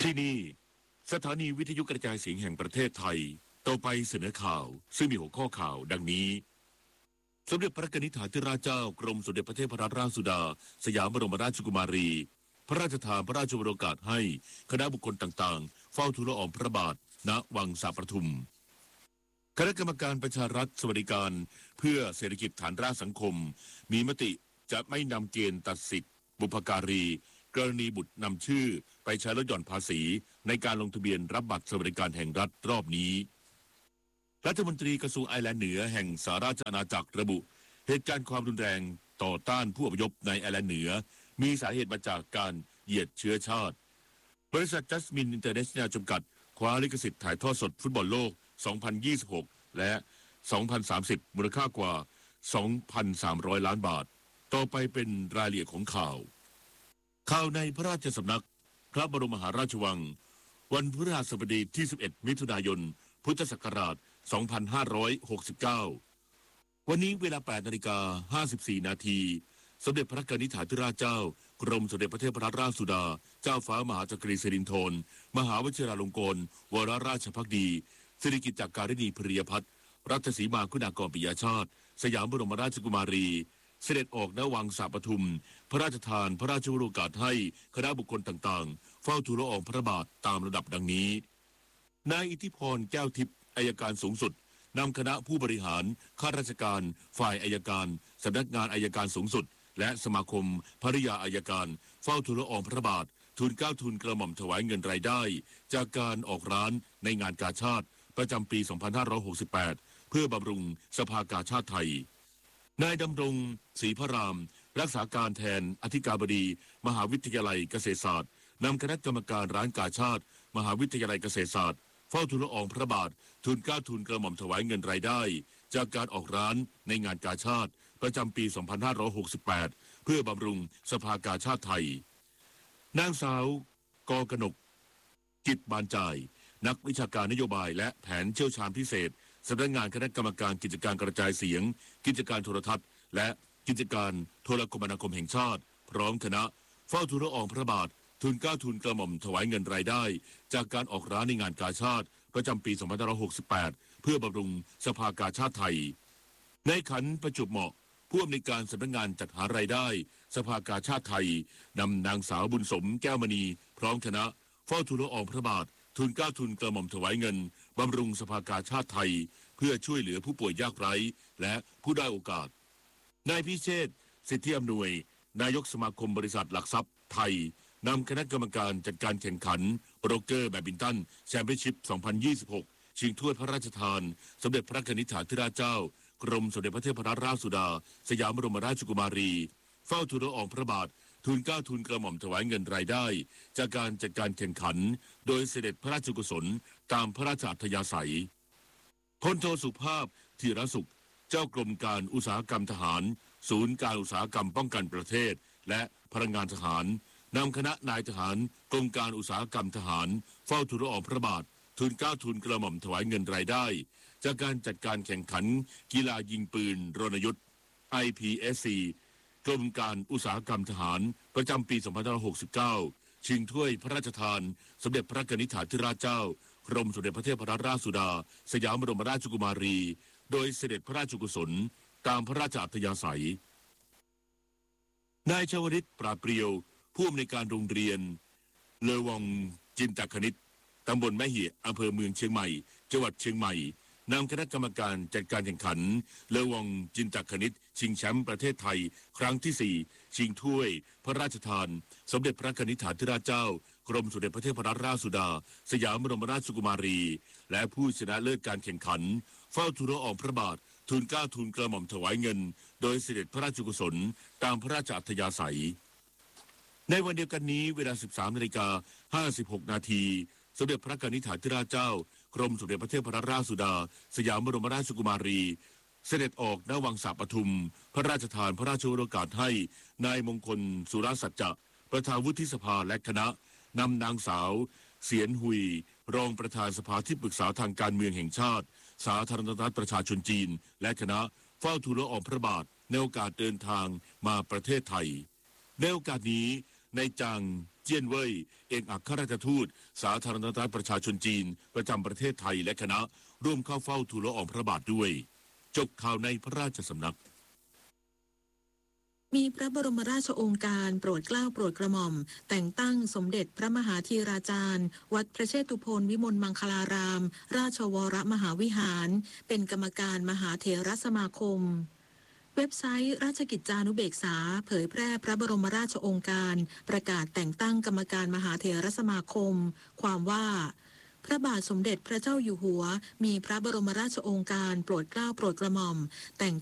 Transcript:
ที่นี่สถานีวิทยุกระจายเสียงแห่งประเทศไทยต่อไปเสนอข่าวซึ่งมีหัวข้อข่าวดังนี้สมเด็จพระนิธิถาธิราชเจ้ากรมสมเด็จพระเทพรัตนราชสุดาสยามบรมราชกุมารีพระราชทานพระราชวโรกาสให้คณะบุคคลต่างๆเฝ้าทูลละอองพระบาทณวังสาประทุมคณะกรรมการประชารัฐสวัสดิการเพื่อเศรษฐกิจฐานรากสังคมมีมติจะไม่นำเกณฑ์ตัดสิทธิบุพการีกรณีบุตรนำชื่อไปใช้ลดหย่อนภาษีในการลงทะเบียนรับบัตรสวัสดิการแห่งรัฐรอบนี้รัฐมนตรีกระทรวงไอร์แลนด์เหนือแห่งสหราชอาณาจักรระบุเหตุการณ์ความรุนแรงต่อต้านผู้อพยพในไอร์แลนด์เหนือมีสาเหตุมาจากการเหยียดเชื้อชาติบริษัทจัสมินอินเตอร์เนชั่นแนลจำกัดคว้าลิขสิทธิ์ถ่ายทอดสดฟุตบอลโลก 2026 และ 2030 มูลค่ากว่า 2,300 ล้านบาทต่อไปเป็นรายละเอียดของข่าวในพระราชสำนักพระบรมมหาราชวังวันพฤหัสบดีที่ 11 มิถุนายน พุทธศักราช 2569 วันนี้เวลา 8:54 นาทีสมเด็จพระนิธิถาธิราชเจ้ากรมสมเด็จพระเทพรัตนราชสุดาเจ้าฟ้ามหาจักรีสิรินธรมหาวชิราลงกรณ์วรราชภักดีสิริกิติ์การิณีพริยพัฒน์รัตสีมาคุณากรปิยชาติสยามบรมราชกุมารีเสด็จออกณวังสาปทุมพระราชทานพระราชวโรกาสให้คณะบุคคลต่างๆเฝ้าทูลละอองพระบาทตามระดับดังนี้นายอิทธิพรแก้วทิพย์อัยการสูงสุดนำคณะผู้บริหารข้าราชการฝ่ายอัยการสำนักงานอัยการสูงสุดและสมาคมภริยาอัยการเฝ้าทูลละอองพระบาททูลเกล้าทูลกระหม่อมถวายเงินรายได้จากการออกร้านในงานกาชาดประจำปี 2568 เพื่อบำรุงสภากาชาดไทยนายดำรงศรีพระรามรักษาการแทนอธิการบดีมหาวิทยาลัยเกษตรศาสตร์นำคณะกรรมการร้านกาชาดมหาวิทยาลัยเกษตรศาสตร์เฝ้าทูลละอองพระบาททูลเกล้าทูลกระหม่อมถวายเงินรายได้จากการออกร้านในงานกาชาดประจำปี 2568 เพื่อบำรุงสภากาชาดไทยนางสาวกกนกกิจบานจ่ายนักวิชาการนโยบายและแผนเชี่ยวชาญพิเศษสำนักงานคณะกรรมการกิจการกระจายเสียงกิจการโทรทัศน์และกิจการโทรคมนาคมแห่งชาติพร้อมคณะเฝ้าทูลละอองพระบาททูลเกล้าทูลกระหม่อมถวายเงินรายได้จากการออกร้านในงานกาชาดประจำปี 2568 เพื่อบำรุงสภากาชาดไทยในขันประจวบเหมาะผู้อำนวยการสำนักงานจัดหารายได้สภากาชาดไทยนำนางสาวบุญสมแก้วมณีพร้อมคณะเฝ้าทูลละอองพระบาททูลเกล้าทูลกระหม่อมถวายเงินบำรุงสภากาชาดไทยเพื่อช่วยเหลือผู้ป่วยยากไร้และผู้ด้อยโอกาสนายพิเชษฐ์สิทธิอำนวยนายกสมาคมบริษัทหลักทรัพย์ไทยนำคณะกรรมการจัดการแข่งขันโบรกเกอร์แบดมินตันแชมเปี้ยนชิพ 2026 ชิงถ้วยพระราชทานสมเด็จพระนิธิถาธิราชเจ้ากรมสมเด็จพระเทพรัตนราชสุดาสยามบรมราชกุมารีเฝ้าทูลละอองพระบาททูลเกล้าทูลกระหม่อมถวายเงินรายได้จากการจัดการแข่งขันโดยเสด็จพระราชกุศลตามพระราชอัธยาศัยพลโทสุภาพธีรสุขเจ้ากรมการอุตสาหกรรมทหารศูนย์การอุตสาหกรรมป้องกันประเทศและพลังงานทหารนำคณะนายทหารกรมการอุตสาหกรรมทหารเฝ้าทูลละอองพระบาททูลเกล้าทูลกระหม่อมถวายเงินรายได้จากการจัดการแข่งขันกีฬายิงปืนรณยุทธ์ IPSC กรมการอุตสาหกรรมทหารประจำปี 2569 ชิงถ้วยพระราชทานสมเด็จพระนิธิถาธิราชเจ้ากรมสมเด็จพระเทพรัตนราชสุดาสยามบรมราชกุมารีโดยเสด็จพระราชกุศลตามพระราชอัธยาศัยนายชวลิตปราเปรียวผู้อำนวยการโรงเรียนเลอวองจินตคณิตตำบลแม่เหี่ยอำเภอเมืองเชียงใหม่จังหวัดเชียงใหม่นำคณะกรรมการจัดการแข่งขันเลอวองจินตคณิตชิงแชมป์ประเทศไทยครั้งที่ 4 ชิงถ้วยพระราชทานสมเด็จพระนิธิถาธิราชเจ้ากรมสมเด็จพระเทพรัตนราชสุดาสยามบรมราชกุมารีและผู้ชนะเลิศการแข่งขันเฝ้าทูลละอองพระบาททูลเกล้าทูลกระหม่อมถวายเงินโดยเสด็จพระราชกุศลตามพระราชอัธยาศัยในวันเดียวกันนี้เวลา 13:56 นาทีสมเด็จพระนิธิถาธิราชเจ้ากรมสมเด็จพระเทพรัตนราชสุดาสยามบรมราชกุมารีเสด็จออกณวังสาปทุมพระราชทานพระราชวโรกาสให้นายมงคลสุรสัจจะประธานวุฒิสภาและคณะนำนางสาวเสียนหุยรองประธานสภาที่ปรึกษาทางการเมืองแห่งชาติสาธารณรัฐประชาชนจีนและคณะเฝ้าทูลละอองพระบาทในโอกาสเดินทางมาประเทศไทยในโอกาสนี้ในจางเจี้ยนเว่ยเอกอัครราชทูตสาธารณรัฐประชาชนจีนประจำประเทศไทยและคณะร่วมเข้าเฝ้าทูลละอองพระบาทด้วยจบข่าวในพระราชสำนักมีพระบรมราชโองการโปรดเกล้าโปรดกระหม่อมแต่งตั้งสมเด็จพระมหาธีราจารย์วัดพระเชตุพนวิมลมังคลารามราชวรมหาวิหารเป็นกรรมการมหาเถรสมาคมเว็บไซต์ราชกิจจานุเบกษาเผยแพร่พระบรมราชโองการประกาศแต่งตั้งกรรมการมหาเถรสมาคมความว่าพระบาทสมเด็จพระเจ้าอยู่หัวมีพระบรมราชโองการโปรดเกล้าโปรดกระหม่อมแต่ง